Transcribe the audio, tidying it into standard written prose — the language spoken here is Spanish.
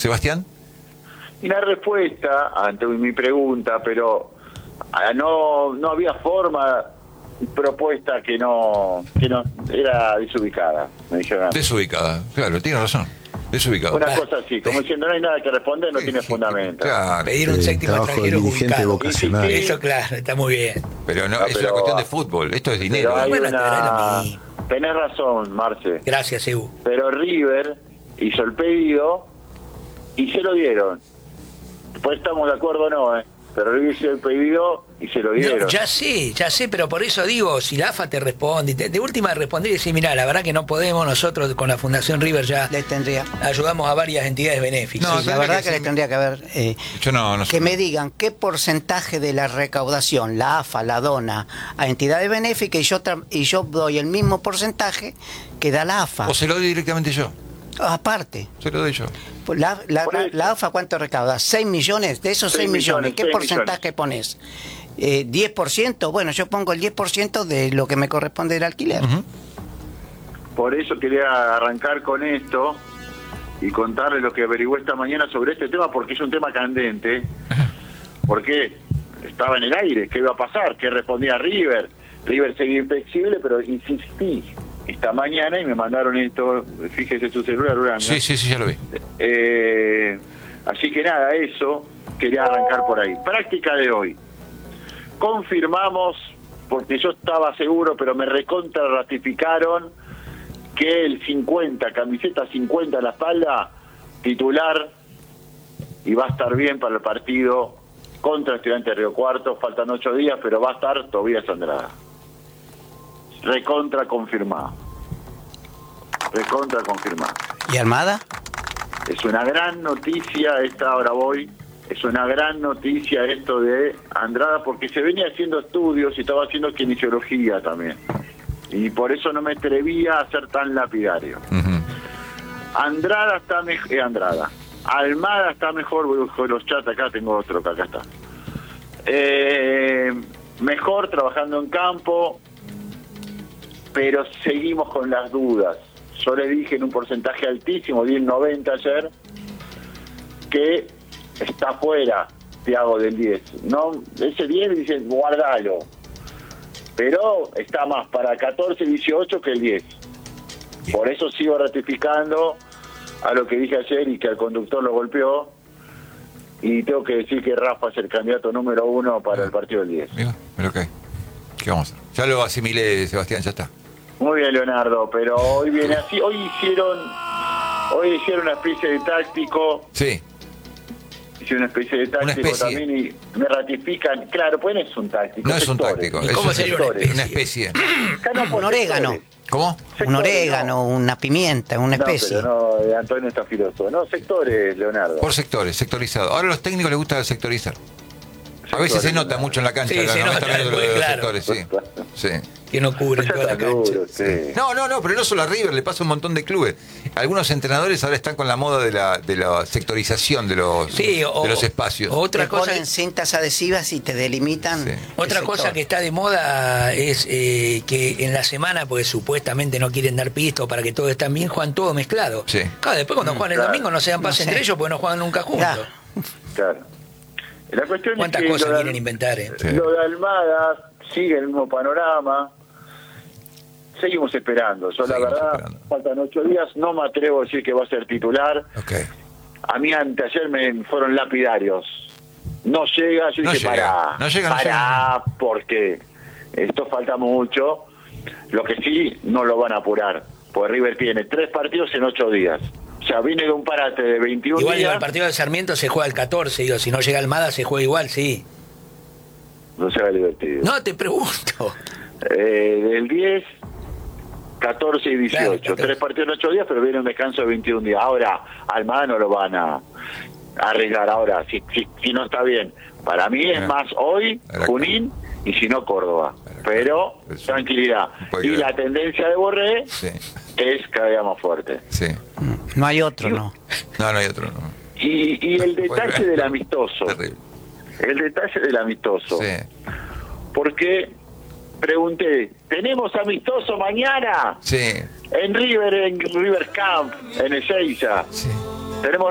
Sebastián. Y la respuesta ante mi pregunta, pero no había forma, propuesta que no era desubicada, me dijeron. Desubicada, claro, tiene razón. Desubicado. Una cosa así, como diciendo no hay nada que responder, no tiene fundamento. Claro. Pedir un séptimo extranjero ubicado. Vocacional. Eso, claro, está muy bien. Pero no, No, es pero- una cuestión de fútbol, esto es dinero. Pero hay Bueno, una... pero es lo mismo. Tenés razón, Marce. Gracias, Ebu. Pero River hizo el pedido y se lo dieron. Pues estamos de acuerdo o no, pero River hizo el pedido y se lo dieron. No, ya sé, pero por eso digo, si la AFA te responde, de última responder y decir, mirá, la verdad que no podemos, nosotros con la Fundación River ya Le tendría. ayudamos a varias entidades benéficas. No, Sí, la tendría verdad que que le ser- tendría que haber. Yo no sé. Que me digan qué porcentaje de la recaudación la AFA la dona a entidades benéficas y yo doy el mismo porcentaje que da la AFA. O se lo doy directamente yo. Aparte, Se lo doy yo. pues Por eso. la AFA ¿cuánto recauda? 6 millones. De esos 6 millones, ¿qué 6 porcentaje pones? 10%. Bueno, yo pongo el 10% de lo que me corresponde del alquiler. Ujú. Por eso quería arrancar con esto y contarles lo que averigüé esta mañana sobre este tema, porque es un tema candente. Porque estaba en el aire, ¿qué iba a pasar? ¿Qué respondía River? River seguía inflexible, pero insistí esta mañana y me mandaron esto. Fíjese su celular, Uranga. Sí, ya lo vi. Así que nada, eso quería arrancar por ahí. Práctica de hoy. Confirmamos, porque yo estaba seguro, pero me recontra ratificaron que el 50, camiseta 50 a la espalda, titular, y va a estar bien para el partido contra Estudiantes de Río Cuarto. Faltan 8 días, pero va a estar Tobías Andrada. Recontra confirmado. Recontra confirmado. ¿Y Armada? Es una gran noticia ahora voy. Es una gran noticia esto de Andrada, porque se venía haciendo estudios y estaba haciendo kinesiología también. Y por eso no me atrevía a ser tan lapidario. Ujú. Andrada está mejor. Almada está mejor. Voy a buscar los chats acá, tengo otro que acá está. Mejor trabajando en campo, pero seguimos con las dudas. Yo les dije en un porcentaje altísimo, di el 90 ayer, que está fuera Thiago del 10. No, ese 10 dicen guardalo, pero está más para 14, 18 que el 10. Por eso sigo ratificando a lo que dije ayer y que al conductor lo golpeó. Y tengo que decir que Rafa es el candidato número 1 para el partido del 10. Mira, pero ¿qué vamos a hacer? Ya lo asimilé, Sebastián, ya está. Muy bien, Leonardo, pero hoy viene así. Hoy hicieron una especie de táctico. Sí. Hicieron una especie de táctico especie. también y me ratifican. Claro, pues no es un táctico. No es un sectores. táctico, ¿Y es cómo un- sería una especie. Acá no Un por orégano. sectores. ¿Cómo? Un Sectores, orégano, una pimienta, una No, especie. pero no, Antonio está filoso. No, sectores, Leonardo. Por sectores, sectorizado. Ahora a los técnicos les gusta sectorizar. A veces se nota mucho en la cancha, Sí, los se 90 nota, minutos de los claro. sectores, sí. Sí. Que no cubren No toda la sea tan cancha. duro, sí. No, pero no solo a River, le pasa a un montón de clubes. Algunos entrenadores ahora están con la moda de la sectorización de los, Sí, de los espacios. Otra Te cosa, ponen cintas adhesivas y te delimitan. Sí. otra el cosa sector. que está de moda es que en la semana, porque supuestamente no quieren dar pisto para que todo esté bien, juegan todo mezclado. Sí. Claro, después cuando juegan el claro. domingo no se dan No pase sé. entre ellos porque no juegan nunca juntos. Claro. Claro. La cuestión es ¿Cuántas que cosas lo de- quieren inventar? Sí. Lo de Almada sigue el mismo panorama. Seguimos esperando. Yo la Seguimos verdad, esperando. faltan 8 días. No me atrevo a decir que va a ser titular. Ok. A mí anteayer me fueron lapidarios. No llega, yo No dije, llega. No llega. porque esto falta mucho. Lo que sí, no lo van a apurar. Porque River tiene 3 partidos en 8 días. O sea, viene de un parate de 21 Igual digo, días. el partido de Sarmiento se juega el 14, digo, si no llega Almada se juega igual, sí. No se va divertido. No, te pregunto. Del 10, 14 y 18. Claro, 14. 3 partidos en 8 días, pero viene un descanso de 21 días. Ahora, Almada no lo van a arreglar. Ahora, si no está bien. Para mí es más hoy Junín y si no Córdoba. Pero, tranquilidad. Y la tendencia de Borré Sí. es cada día más fuerte. Sí. No hay otro, no. No hay otro. No. Y el detalle del amistoso. Terrible. El detalle del amistoso. Sí. Porque pregunté, ¿tenemos amistoso mañana? Sí. En River Camp, en Ezeiza. Sí. Tenemos